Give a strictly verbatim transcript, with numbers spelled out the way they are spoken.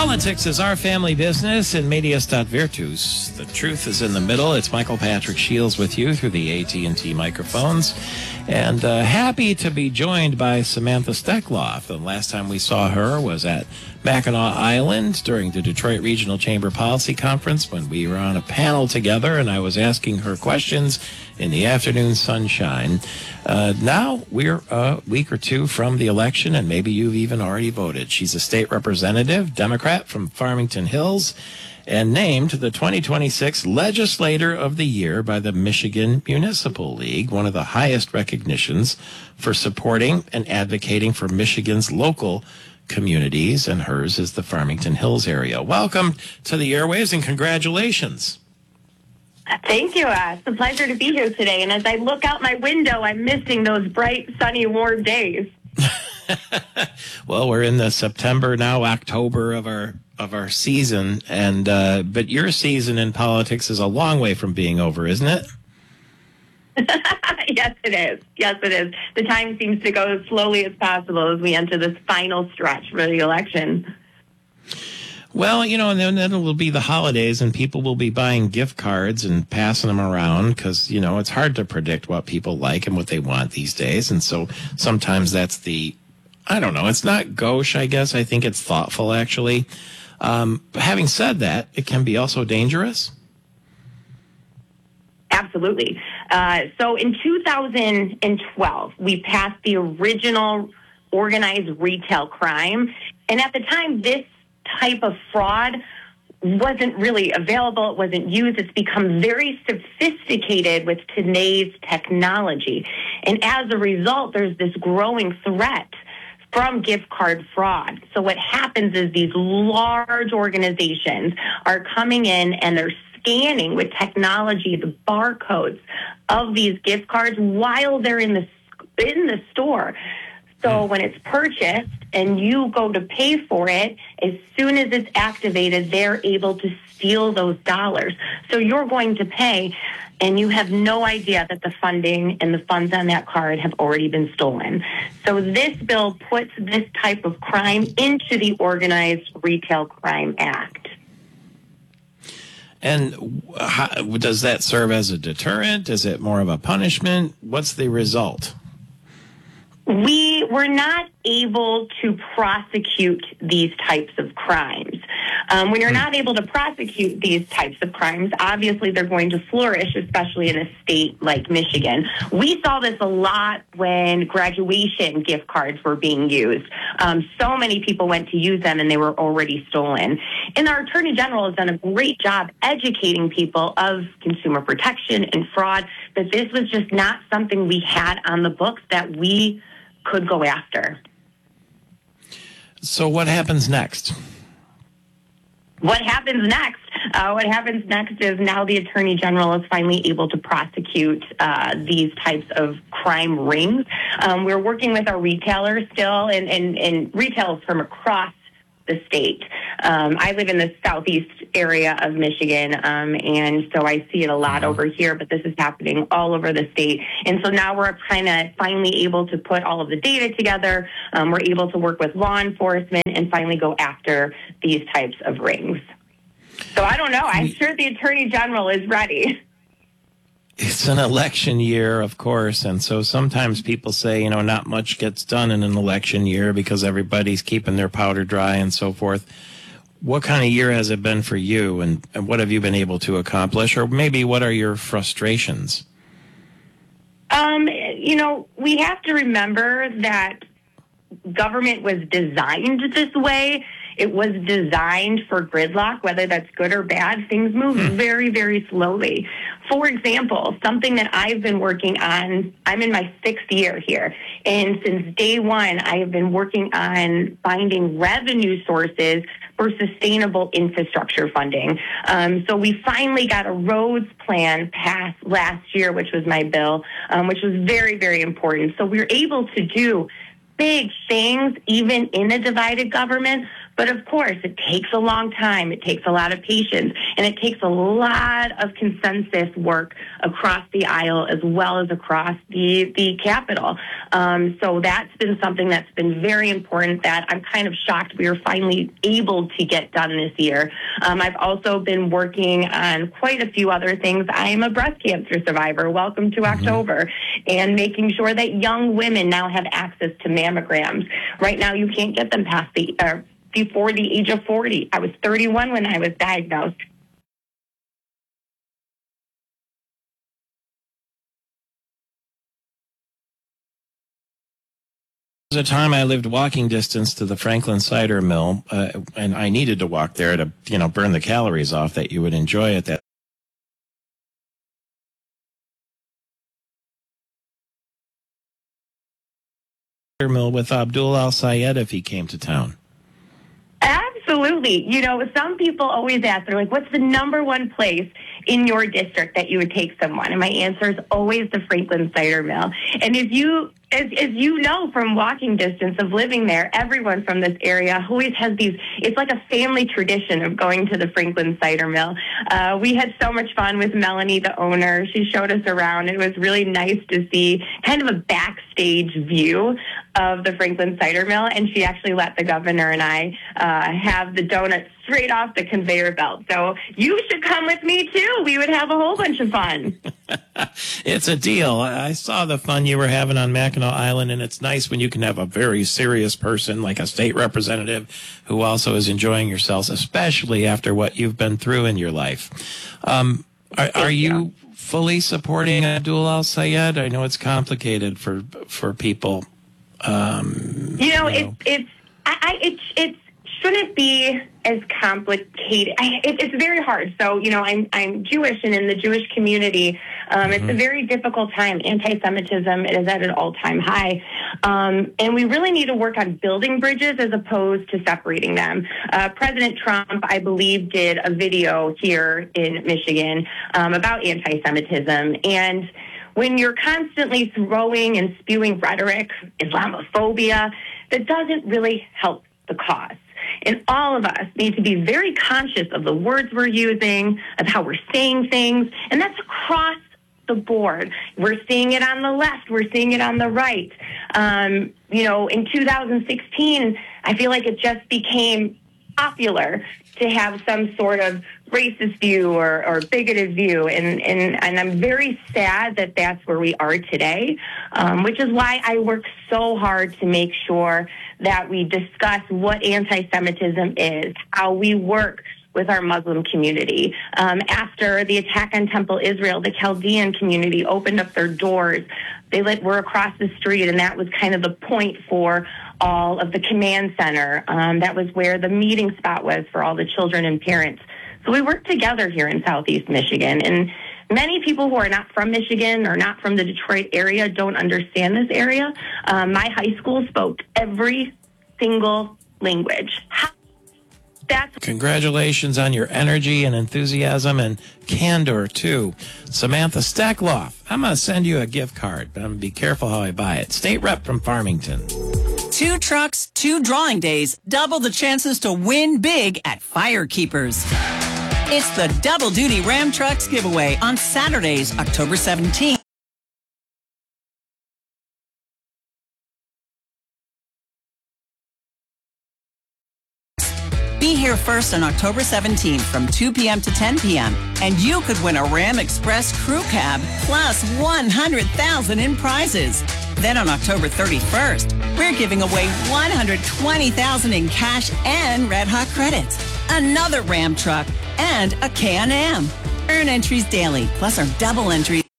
Politics is our family business in Medias dot Virtus. The truth is in the middle. It's Michael Patrick Shields with you through the A T and T microphones. And uh, happy to be joined by Samantha Steckloff. The last time we saw her was at Mackinac Island during the Detroit Regional Chamber Policy Conference when we were on a panel together and I was asking her questions in the afternoon sunshine. Uh, now we're a week or two from the election, and maybe you've even already voted. She's a state representative, Democrat from Farmington Hills, and named the twenty twenty-six Legislator of the Year by the Michigan Municipal League, one of the highest recognitions for supporting and advocating for Michigan's local communities, and hers is the Farmington Hills area. Welcome to the airwaves and congratulations. Thank you. Uh, it's a pleasure to be here today. And as I look out my window, I'm missing those bright, sunny, warm days. Well, we're in the September, now October of our of our season, and uh, but your season in politics is a long way from being over, isn't it? Yes, it is. Yes, it is. The time seems to go as slowly as possible as we enter this final stretch for the election. Well, you know, and then, then it will be the holidays, and people will be buying gift cards and passing them around because, you know, it's hard to predict what people like and what they want these days. And so sometimes that's the, I don't know, it's not gauche, I guess. I think it's thoughtful, actually. Um, but having said that, it can be also dangerous. Absolutely. Uh, so in two thousand twelve, we passed the original organized retail crime. And at the time, this type of fraud wasn't really available. It wasn't used. It's become very sophisticated with today's technology. And as a result, there's this growing threat from gift card fraud. So what happens is these large organizations are coming in and they're scanning with technology the barcodes of these gift cards while they're in the in the store. So when it's purchased and you go to pay for it, as soon as it's activated, they're able to steal those dollars. So you're going to pay, and you have no idea that the funding and the funds on that card have already been stolen. So this bill puts this type of crime into the Organized Retail Crime Act. And how, does that serve as a deterrent? Is it more of a punishment? What's the result? We were not able to prosecute these types of crimes. Um, when you're not able to prosecute these types of crimes, obviously they're going to flourish, especially in a state like Michigan. We saw this a lot when graduation gift cards were being used. Um, so many people went to use them and they were already stolen. And our Attorney General has done a great job educating people of consumer protection and fraud, but this was just not something we had on the books that we could go after. So what happens next? What happens next? Uh, what happens next is now the Attorney General is finally able to prosecute uh, these types of crime rings. Um, we're working with our retailers still, and, and, and retailers from across the state. Um, I live in the southeast area of Michigan, um, and so I see it a lot over here, but this is happening all over the state. And so now we're kind of finally able to put all of the data together. Um, we're able to work with law enforcement and finally go after these types of rings. So I don't know. I'm sure the Attorney General is ready. It's an election year, of course, and so sometimes people say, you know, not much gets done in an election year because everybody's keeping their powder dry and so forth. What kind of year has it been for you, and, and what have you been able to accomplish, or maybe what are your frustrations? Um, you know, we have to remember that government was designed this way. It was designed for gridlock, whether that's good or bad. Things move very, very slowly. For example, something that I've been working on, I'm in my sixth year here, and since day one, I have been working on finding revenue sources for sustainable infrastructure funding. Um, so we finally got a roads plan passed last year, which was my bill, um, which was very, very important. So we were able to do big things, even in a divided government. But of course, it takes a long time. It takes a lot of patience, and it takes a lot of consensus work across the aisle as well as across the, the Capitol. Um, so that's been something that's been very important that I'm kind of shocked we were finally able to get done this year. Um, I've also been working on quite a few other things. I am a breast cancer survivor. Welcome to mm-hmm. October. And making sure that young women now have access to mammograms. Right now, you can't get them past the uh, before the age of forty. I was thirty-one when I was diagnosed. There was a time I lived walking distance to the Franklin cider mill, uh, and I needed to walk there to, you know, burn the calories off that you would enjoy at that mill with Abdul Al-Sayed if he came to town. Absolutely. You know, some people always ask, they're like, what's the number one place in your district that you would take someone? And my answer is always the Franklin cider mill. And if you, as, as you know from walking distance of living there, everyone from this area always has these, it's like a family tradition of going to the Franklin cider mill. Uh, we had so much fun with Melanie, the owner. She showed us around. It was really nice to see kind of a backstage view of the Franklin cider mill. And she actually let the governor and I uh, have the donuts straight off the conveyor belt. So you should come with me too. We would have a whole bunch of fun. It's a deal. I saw the fun you were having on Mackinac Island, and it's nice when you can have a very serious person like a state representative who also is enjoying yourselves, especially after what you've been through in your life. Um, are, are you fully supporting Abdul Al-Sayed? I know it's complicated for for people. Um, you know, you know. it's it's I, I it's it's. shouldn't be as complicated. I, it, it's very hard. So, you know, I'm I'm Jewish, and in the Jewish community, um, mm-hmm. it's a very difficult time. Anti-Semitism is at an all-time high. Um, and we really need to work on building bridges as opposed to separating them. Uh, President Trump, I believe, did a video here in Michigan um, about anti-Semitism. And when you're constantly throwing and spewing rhetoric, Islamophobia, that doesn't really help the cause. And all of us need to be very conscious of the words we're using, of how we're saying things, and that's across the board. We're seeing it on the left. We're seeing it on the right. Um, you know, in two thousand sixteen, I feel like it just became popular to have some sort of racist view or, or bigoted view. And, and, and I'm very sad that that's where we are today, um, which is why I work so hard to make sure that we discuss what anti-Semitism is, how we work with our Muslim community. Um, after the attack on Temple Israel, the Chaldean community opened up their doors. They let, were across the street, and that was kind of the point for all of the command center. Um, that was where the meeting spot was for all the children and parents. So we work together here in Southeast Michigan. And many people who are not from Michigan or not from the Detroit area don't understand this area. Um, my high school spoke every single language. How That's Congratulations on your energy and enthusiasm and candor, too. Samantha Steckloff, I'm going to send you a gift card, but I'm going to be careful how I buy it. State rep from Farmington. Two trucks, two drawing days, double the chances to win big at Firekeepers. It's the Double Duty Ram Trucks giveaway on Saturdays, October seventeenth. Be here first on October seventeenth from two p.m. to ten p.m. and you could win a Ram Express crew cab plus one hundred thousand dollars in prizes. Then on October thirty-first, we're giving away one hundred twenty thousand dollars in cash and Red Hot credits, another Ram truck, and a Can-Am. Earn entries daily, plus our double entry.